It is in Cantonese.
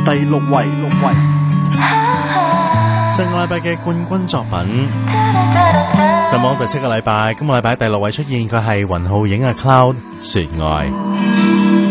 第六位。 上個禮拜嘅冠軍作品，上網第7個禮拜，今個禮拜第6位出現，佢係雲浩影嘅 Cloud 說愛。